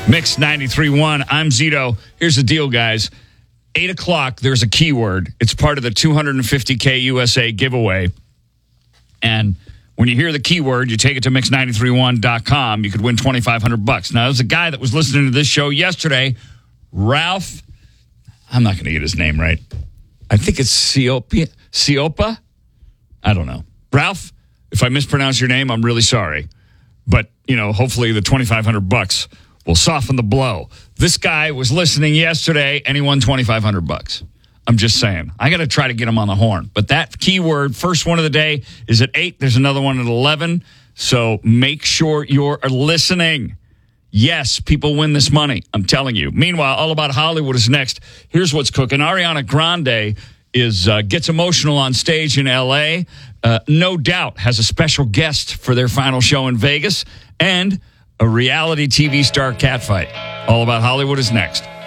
Mix 93.1. I'm Zito. Here's the deal, guys. 8 o'clock, there's a keyword. It's part of the 250K USA giveaway. And when you hear the keyword, you take it to mix931.com. You could win $2,500. Now, there's a guy that was listening to this show yesterday, Ralph. I'm not going to get his name right. I think it's Siopa? I don't know. Ralph, if I mispronounce your name, I'm really sorry. But, hopefully the $2,500 will soften the blow. This guy was listening yesterday, and he won $2,500. I'm just saying. I got to try to get him on the horn. But that keyword, first one of the day, is at 8. There's another one at 11. So make sure you're listening. Yes, people win this money. I'm telling you. Meanwhile, All About Hollywood is next. Here's what's cooking. Ariana Grande gets emotional on stage in L.A. No Doubt has a special guest for their final show in Vegas. And a reality TV star catfight. All About Hollywood is next.